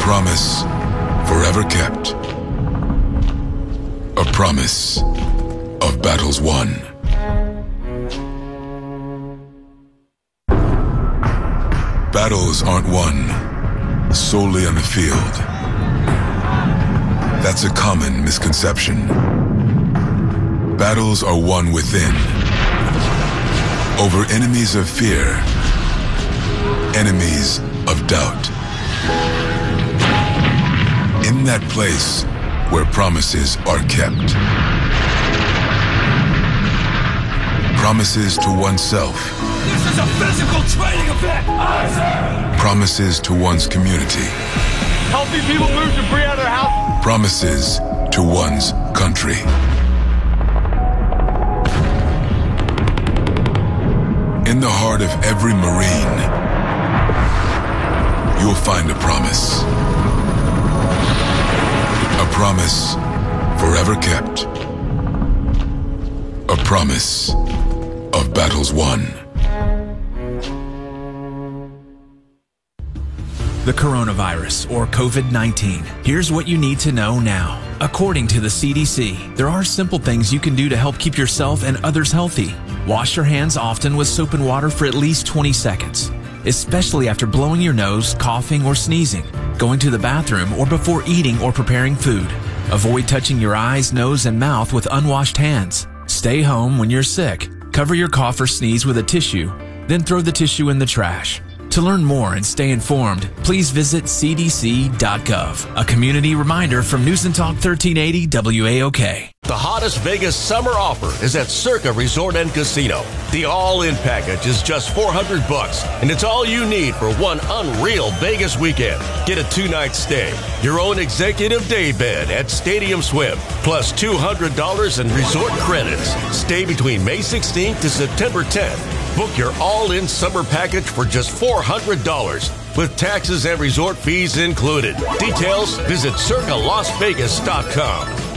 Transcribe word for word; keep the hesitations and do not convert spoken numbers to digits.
promise forever kept. A promise of battles won. Battles aren't won solely on the field. That's a common misconception. Battles are won within, over enemies of fear, enemies of doubt. In that place where promises are kept. Promises to oneself. This is a physical training event! Aye, sir! Promises to one's community. Helping people move debris out of their house. Promises to one's country. In the heart of every Marine, you'll find a promise. A promise forever kept. A promise of battles won. The coronavirus, or COVID nineteen. Here's what you need to know now. According to the C D C, there are simple things you can do to help keep yourself and others healthy. Wash your hands often with soap and water for at least twenty seconds, especially after blowing your nose, coughing, or sneezing, going to the bathroom, or before eating or preparing food. Avoid touching your eyes, nose, and mouth with unwashed hands. Stay home when you're sick. Cover your cough or sneeze with a tissue, then throw the tissue in the trash. To learn more and stay informed, please visit c d c dot gov. A community reminder from News and Talk thirteen eighty W A O K. The hottest Vegas summer offer is at Circa Resort and Casino. The all-in package is just four hundred bucks, and it's all you need for one unreal Vegas weekend. Get a two-night stay, your own executive day bed at Stadium Swim, plus two hundred dollars in resort credits. Stay between May sixteenth to September tenth. Book your all-in summer package for just four hundred dollars, with taxes and resort fees included. Details, visit circa las vegas dot com.